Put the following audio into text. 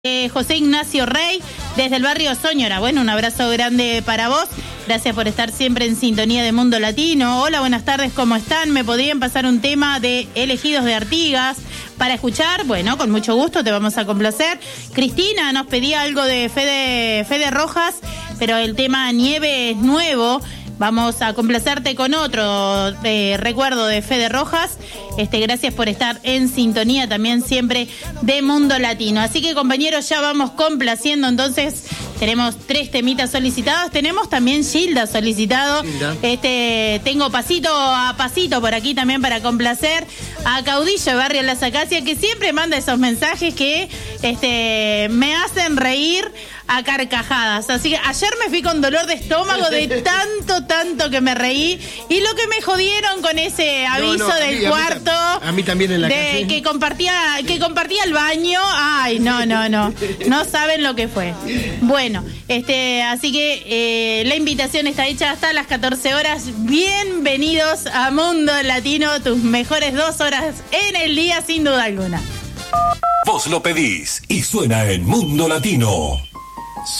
José Ignacio Rey, desde el barrio Soñora. Bueno, un abrazo grande para vos. Gracias por estar siempre en sintonía de Mundo Latino. Hola, buenas tardes, ¿cómo están? ¿Me podrían pasar un tema de Elegidos de Artigas para escuchar? Bueno, con mucho gusto, te vamos a complacer. Cristina nos pedía algo de Fede Rojas, pero el tema Nieve es nuevo. Vamos a complacerte con otro recuerdo de Fede Rojas. Gracias por estar en sintonía también siempre de Mundo Latino. Así que, compañeros, ya vamos complaciendo. Entonces, tenemos 3 temitas solicitados. Tenemos también Gilda solicitado. Gilda. Tengo pasito a pasito por aquí también para complacer a Caudillo de Barrio Las Acacias, que siempre manda esos mensajes que me hacen reír a carcajadas. Así que ayer me fui con dolor de estómago de tanto que me reí. Y lo que me jodieron con ese aviso del cuarto. A mí también en la calle. Que compartía el baño. Ay, no. No saben lo que fue. Bueno, así que la invitación está hecha hasta las 14 horas. Bienvenidos a Mundo Latino, tus mejores 2 horas en el día, sin duda alguna. Vos lo pedís y suena en Mundo Latino.